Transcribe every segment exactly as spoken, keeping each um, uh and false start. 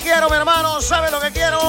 quiero, mi hermano? ¿Sabe lo que quiero?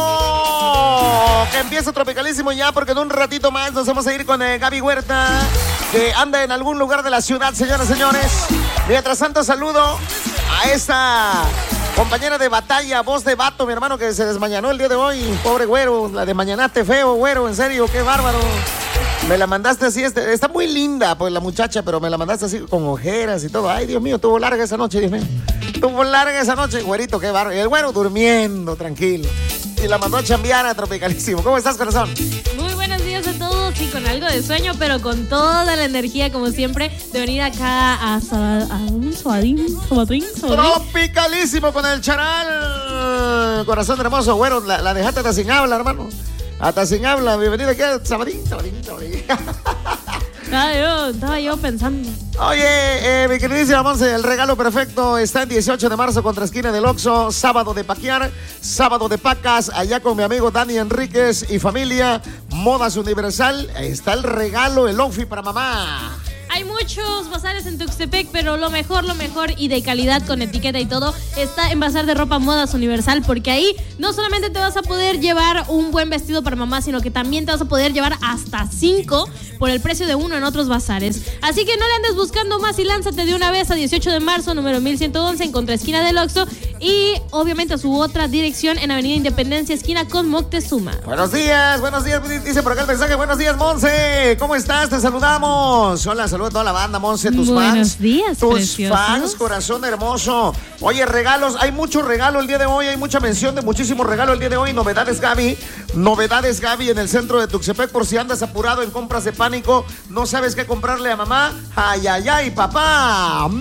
Que empiece Tropicalísimo ya, porque en un ratito más nos vamos a ir con eh, Gaby Huerta, que anda en algún lugar de la ciudad, señoras y señores. Mientras tanto, saludo a esta compañera de batalla, voz de vato, mi hermano, que se desmañanó el día de hoy. Pobre güero, la de mañanaste feo, güero, en serio, qué bárbaro. Me la mandaste así, este, está muy linda, pues, la muchacha, pero me la mandaste así con ojeras y todo. Ay, Dios mío, tuvo larga esa noche, Dios mío. Tuvo larga esa noche, güerito, qué bárbaro. Y el güero durmiendo, tranquilo. Y la mandó a chambear a Tropicalísimo. ¿Cómo estás, corazón? Muy buenos días a todos, sí, con algo de sueño, pero con toda la energía, como siempre, de venir acá a, a un suadín, suadín, suadín. Tropicalísimo con el charal. Corazón hermoso, güero, la, la dejaste hasta sin habla, hermano. Hasta sin habla, bienvenido aquí a Sabadín, Sabadín, Sabadín. Estaba yo, estaba yo pensando. Oye, eh, mi queridísima Monse, el regalo perfecto está el dieciocho de marzo contra esquina del Oxxo, sábado de paquear, sábado de pacas, allá con mi amigo Dani Enríquez y familia, Modas Universal. Ahí está el regalo, el outfit para mamá. Hay muchos bazares en Tuxtepec, pero lo mejor, lo mejor y de calidad con etiqueta y todo está en Bazar de Ropa Modas Universal, porque ahí no solamente te vas a poder llevar un buen vestido para mamá, sino que también te vas a poder llevar hasta cinco por el precio de uno en otros bazares. Así que no le andes buscando más y lánzate de una vez a dieciocho de marzo, número mil ciento once, en contraesquina del Oxxo, y obviamente a su otra dirección en Avenida Independencia, esquina con Moctezuma. Buenos días, buenos días, dice por acá el mensaje. Buenos días, Monse, ¿cómo estás? Te saludamos. Hola, saludos a toda la banda, Monse, tus Buenos fans. Buenos días, tus preciosos. fans, corazón hermoso. Oye, regalos, hay mucho regalo el día de hoy, hay mucha mención de muchísimo regalo el día de hoy. Novedades Gaby, novedades Gaby en el centro de Tuxtepec, por si andas apurado en compras de pánico, no sabes qué comprarle a mamá. Ay, ay, ay, papá.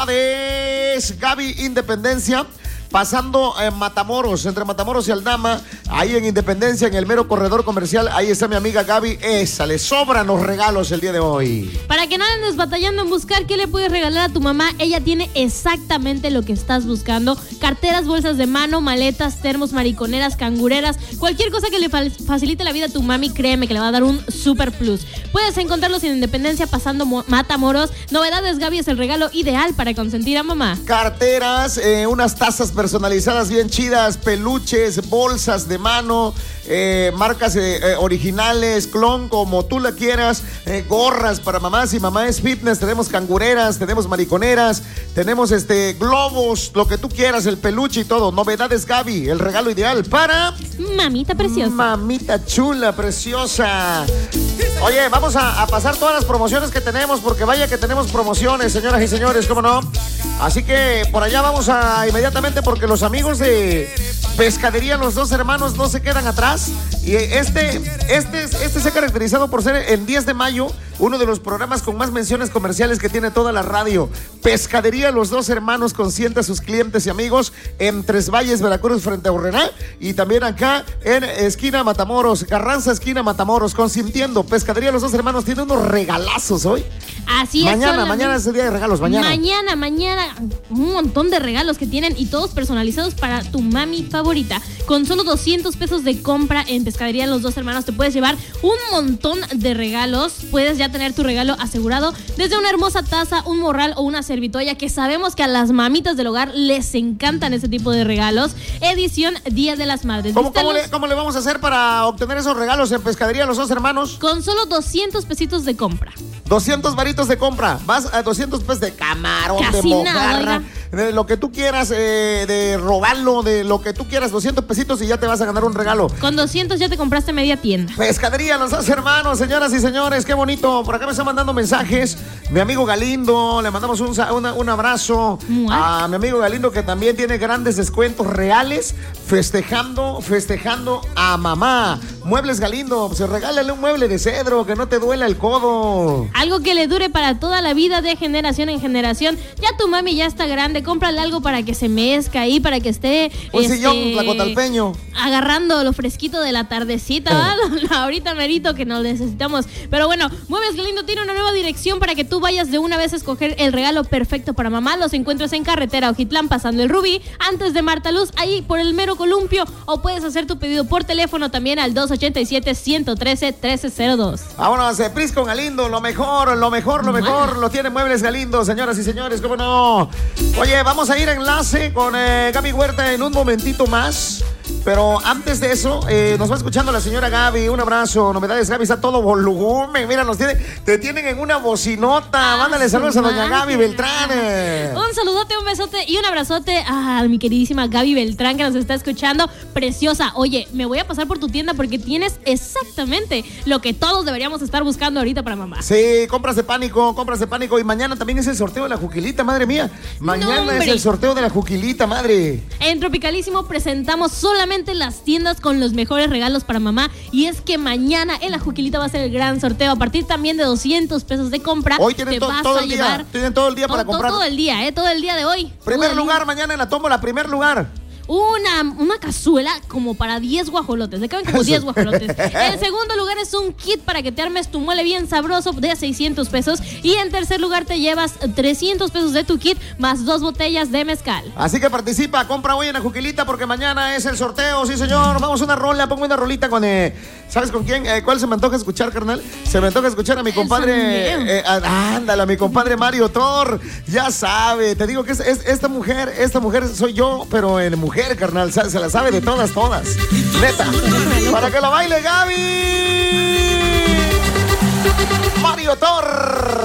Novedades Gaby Independencia, pasando en Matamoros, entre Matamoros y Aldama, ahí en Independencia, en el mero corredor comercial, ahí está mi amiga Gaby. Esa, le sobran los regalos el día de hoy. Para que no andes batallando en buscar qué le puedes regalar a tu mamá, ella tiene exactamente lo que estás buscando: carteras, bolsas de mano, maletas, termos, mariconeras, cangureras, cualquier cosa que le facilite la vida a tu mami, créeme que le va a dar un super plus. Puedes encontrarlos en Independencia, pasando Matamoros. Novedades Gaby es el regalo ideal para consentir a mamá. Carteras, eh, unas tazas personalizadas bien chidas, peluches, bolsas de mano, eh, marcas eh, eh, originales, clon, como tú la quieras, eh, gorras para mamá, si mamá es fitness, tenemos cangureras, tenemos mariconeras, tenemos este globos, lo que tú quieras, el peluche y todo. Novedades Gaby, el regalo ideal para mamita preciosa. Mamita chula, preciosa. Oye, vamos a, a pasar todas las promociones que tenemos, porque vaya que tenemos promociones, señoras y señores, ¿cómo no? Así que por allá vamos a inmediatamente, porque los amigos de Pescadería Los Dos Hermanos no se quedan atrás. Y este, este, este se ha caracterizado por ser el diez de mayo uno de los programas con más menciones comerciales que tiene toda la radio. Pescadería Los Dos Hermanos consiente a sus clientes y amigos en Tres Valles, Veracruz, frente a Urrená, y también acá en esquina Matamoros, Carranza, esquina Matamoros, consintiendo. Pescadería Los Dos Hermanos tiene unos regalazos hoy. Así es. Mañana, mañana es el día de regalos, mañana. Mañana, mañana, un montón de regalos que tienen, y todos personalizados para tu mami favorita. Con solo doscientos pesos de compra en Pescadería Los Dos Hermanos te puedes llevar un montón de regalos. Puedes ya tener tu regalo asegurado, desde una hermosa taza, un morral o una servitoalla, que sabemos que a las mamitas del hogar les encantan ese tipo de regalos. Edición Día de las Madres. ¿Cómo, cómo, le, ¿Cómo le vamos a hacer para obtener esos regalos en Pescadería Los Dos Hermanos? Con solo doscientos pesitos de compra. doscientos varitos de compra. Vas a doscientos pesos de camarón, Casi de mojarra, nada, de lo que tú quieras, eh, de robarlo, de lo que tú quieras. doscientos pesitos y ya te vas a ganar un regalo. Con doscientos ya te compraste media tienda. Pescadería Los Dos Hermanos, señoras y señores, qué bonito. Por acá me están mandando mensajes. Mi amigo Galindo, le mandamos un, una, un abrazo. What? A mi amigo Galindo, que también tiene grandes descuentos reales, festejando, festejando a mamá. Muebles Galindo, pues regálale un mueble de cedro, que no te duela el codo. Algo que le dure para toda la vida, de generación en generación. Ya tu mami ya está grande, cómprale algo para que se mezca ahí, para que esté un este, sillón tlacotalpeño, agarrando lo fresquito de la tardecita, ¿verdad? Ahorita merito que nos necesitamos. Pero bueno, Muebles Galindo tiene una nueva dirección para que tú vayas de una vez a escoger el regalo perfecto para mamá, los encuentras en carretera Ojitlán, pasando el Rubí, antes de Marta Luz, ahí por el mero columpio, o puedes hacer tu pedido por teléfono también al dos ochenta y siete, ciento trece, trece cero dos. Vámonos, eh, Prisco Galindo, lo mejor, lo mejor, lo mejor, Mana. Lo tiene Muebles Galindo, señoras y señores, ¿cómo no? Oye, vamos a ir a enlace con eh, Gaby Huerta en un momentito más. Pero antes de eso, eh, nos va escuchando la señora Gaby. Un abrazo, novedades, Gaby, está todo volumen. Mira, nos tiene, te tienen en una bocinota. Ah, Mándale saludos a doña Gaby Beltrán. Un saludote, un besote y un abrazote a mi queridísima Gaby Beltrán que nos está escuchando. Preciosa. Oye, me voy a pasar por tu tienda porque tienes exactamente lo que todos deberíamos estar buscando ahorita para mamá. Sí, compras de pánico, compras de pánico. Y mañana también es el sorteo de la Juquilita, madre mía. Mañana no, es el sorteo de la Juquilita, madre. En Tropicalísimo presentamos solamente las tiendas con los mejores regalos para mamá, y es que mañana en la Juquilita va a ser el gran sorteo a partir también de doscientos pesos de compra. Hoy tienen te to vas todo a el llevar día, tienen todo el día todo, para comprar. Todo el día, eh, todo el día de hoy. Primer lugar, día. Mañana en la tómbola, primer lugar. Una, una cazuela como para diez guajolotes. Le caben como diez guajolotes. En segundo lugar es un kit para que te armes tu mole bien sabroso de seiscientos pesos. Y en tercer lugar te llevas trescientos pesos de tu kit más dos botellas de mezcal. Así que participa, compra hoy en la Juquilita porque mañana es el sorteo. Sí, señor. Vamos a una rola, pongo una rolita con... Eh, ¿Sabes con quién? Eh, ¿Cuál se me antoja escuchar, carnal? Se me antoja escuchar a mi compadre... Eh, ándale, a mi compadre Mario Tor. Ya sabe. Te digo que es, es, esta mujer, esta mujer soy yo, pero en mujer. Carnal, se la sabe de todas, todas. Neta. Para que la baile Gaby. Mario Tor.